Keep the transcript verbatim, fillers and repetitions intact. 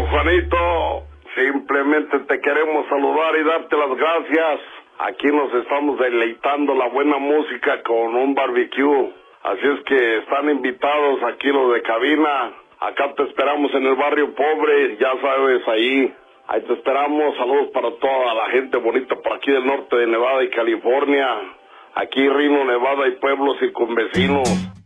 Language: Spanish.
Juanito. Simplemente te queremos saludar y darte las gracias. Aquí nos estamos deleitando la buena música con un barbecue. Así es que están invitados aquí los de cabina. Acá te esperamos en el barrio pobre, ya sabes, ahí. Ahí te esperamos. Saludos para toda la gente bonita por aquí del norte de Nevada y California. Aquí Reno, Nevada y pueblos circunvecinos.